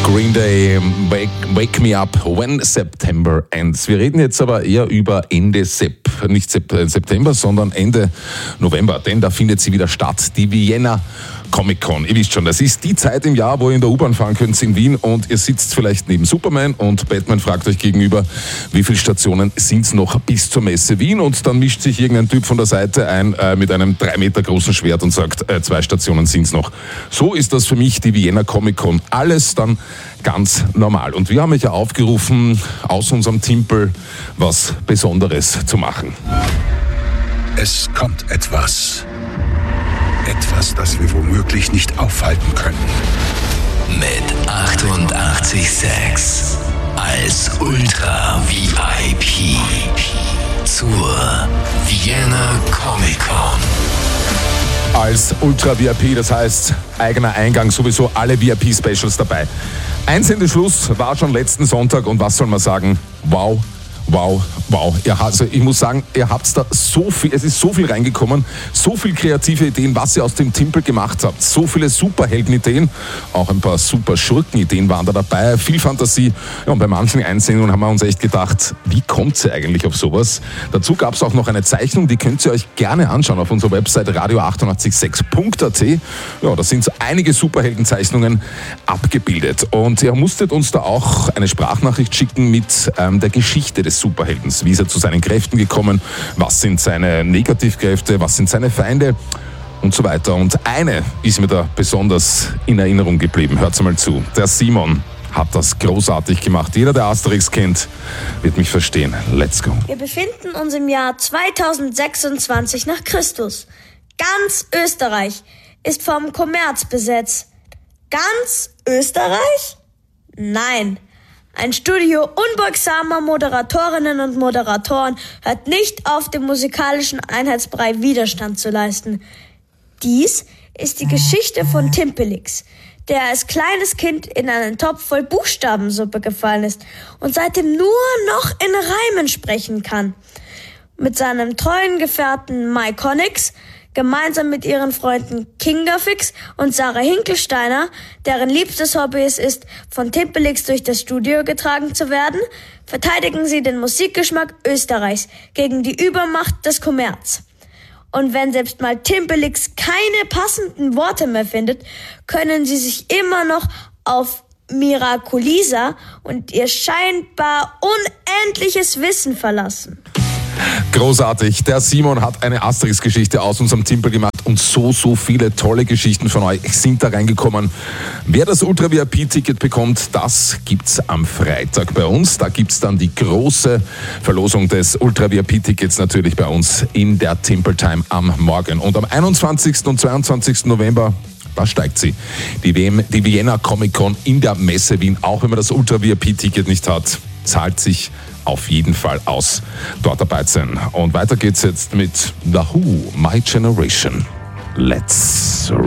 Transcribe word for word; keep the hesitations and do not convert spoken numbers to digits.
Green Day, wake, wake Me Up When September Ends. Wir reden jetzt aber eher über Ende Sep, nicht September, sondern Ende November, denn da findet sie wieder statt, die Vienna Comic Con. Ihr wisst schon, das ist die Zeit im Jahr, wo ihr in der U-Bahn fahren könnt in Wien und ihr sitzt vielleicht neben Superman und Batman fragt euch gegenüber, wie viele Stationen sind es noch bis zur Messe Wien, und dann mischt sich irgendein Typ von der Seite ein äh, mit einem drei Meter großen Schwert und sagt, äh, zwei Stationen sind es noch. So ist das für mich die Vienna Comic Con. Alles dann ganz normal. Und wir haben euch ja aufgerufen, aus unserem Timpel was Besonderes zu machen. Es kommt etwas. Etwas, das wir womöglich nicht aufhalten können. Mit achtundachtzig Komma sechs als Ultra V I P zur Vienna Comic Con. Als Ultra V I P, das heißt eigener Eingang, sowieso alle V I P-Specials dabei. Einsendeschluss war schon letzten Sonntag und was soll man sagen? Wow. Wow, wow. Ja, also ich muss sagen, ihr habt da so viel, es ist so viel reingekommen, so viel kreative Ideen, was ihr aus dem Timpel gemacht habt. So viele Superhelden-Ideen, auch ein paar super Schurken-Ideen waren da dabei, viel Fantasie. Ja, und bei manchen Einsendungen haben wir uns echt gedacht, wie kommt ihr eigentlich auf sowas? Dazu gab es auch noch eine Zeichnung, die könnt ihr euch gerne anschauen auf unserer Website radio achtundachtzig Komma sechs Punkt a t. Ja, da sind so einige Superheldenzeichnungen abgebildet. Und ihr musstet uns da auch eine Sprachnachricht schicken mit ähm, der Geschichte des Superheldens. Wie ist er zu seinen Kräften gekommen? Was sind seine Negativkräfte? Was sind seine Feinde? Und so weiter. Und eine ist mir da besonders in Erinnerung geblieben. Hört's mal zu. Der Simon hat das großartig gemacht. Jeder, der Asterix kennt, wird mich verstehen. Let's go. Wir befinden uns im Jahr zweitausendsechsundzwanzig nach Christus. Ganz Österreich ist vom Kommerz besetzt. Ganz Österreich? Nein. Ein Studio unbeugsamer Moderatorinnen und Moderatoren hört nicht auf, dem musikalischen Einheitsbrei Widerstand zu leisten. Dies ist die Geschichte von Timpelix, der als kleines Kind in einen Topf voll Buchstabensuppe gefallen ist und seitdem nur noch in Reimen sprechen kann. Mit seinem treuen Gefährten Mike Honix, gemeinsam mit ihren Freunden Kingafix und Sarah Hinkelsteiner, deren liebstes Hobby es ist, von Timpelix durch das Studio getragen zu werden, verteidigen sie den Musikgeschmack Österreichs gegen die Übermacht des Kommerz. Und wenn selbst mal Timpelix keine passenden Worte mehr findet, können sie sich immer noch auf Miraculisa und ihr scheinbar unendliches Wissen verlassen. Großartig. Der Simon hat eine Asterix-Geschichte aus unserem Timpel gemacht und so, so viele tolle Geschichten von euch sind da reingekommen. Wer das Ultra V I P-Ticket bekommt, das gibt's am Freitag bei uns. Da gibt's dann die große Verlosung des Ultra V I P-Tickets natürlich bei uns in der Timpel Time am Morgen. Und am einundzwanzigsten und zweiundzwanzigsten November, da steigt sie. Die, w M, die Vienna Comic Con in der Messe Wien. Auch wenn man das Ultra V I P-Ticket nicht hat, zahlt sich auf jeden Fall aus, dort dabei zu sein. Und weiter geht's jetzt mit The Who, My Generation. Let's